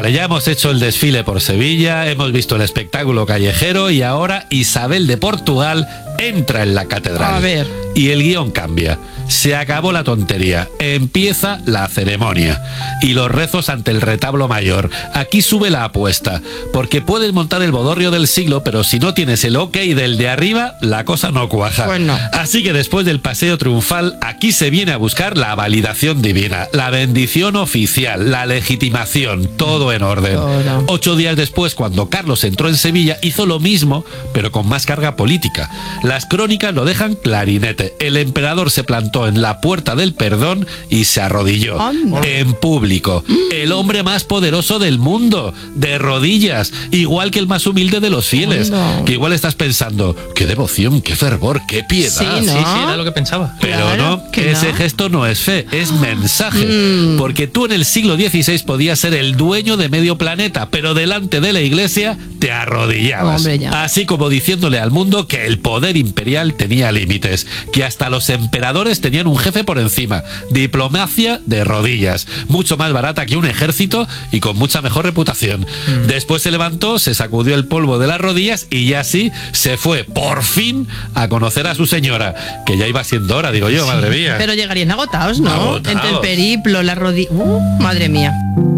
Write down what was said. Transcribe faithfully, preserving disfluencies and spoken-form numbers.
Vale, ya hemos hecho el desfile por Sevilla, hemos visto el espectáculo callejero y ahora Isabel de Portugal entra en la catedral. A ver. Y el guión cambia. Se acabó la tontería. Empieza la ceremonia. Y los rezos ante el retablo mayor. Aquí sube la apuesta. Porque puedes montar el bodorrio del siglo, pero si no tienes el ok del de arriba, la cosa no cuaja. Bueno. Así que después del paseo triunfal, aquí se viene a buscar la validación divina, la bendición oficial, la legitimación, todo en orden. Todo. Ocho días después, cuando Carlos entró en Sevilla, hizo lo mismo, pero con más carga política. Las crónicas lo dejan clarinete. El emperador se plantó en la puerta del perdón y se arrodilló. Anda. En público. El hombre más poderoso del mundo, de rodillas, igual que el más humilde de los fieles. Anda. Que igual estás pensando, qué devoción, qué fervor, qué piedad. Sí, ¿no? Sí, sí, era lo que pensaba. Pero Claro no, que ese no. gesto no es fe, es mensaje. Mm. Porque tú en el siglo dieciséis podías ser el dueño de medio planeta, pero delante de la iglesia te arrodillabas. Hombre, ya. Así como diciéndole al mundo que el poder imperial tenía límites, que hasta los emperadores tenían un jefe por encima. Diplomacia de rodillas, mucho más barata que un ejército y con mucha mejor reputación. Mm. Después se levantó, se sacudió el polvo de las rodillas y ya sí se fue por fin a conocer a su señora, que ya iba siendo hora, digo yo, madre mía. Pero llegarían agotados, ¿no? Agotados. Entre el periplo, la rodilla... Uh, madre mía.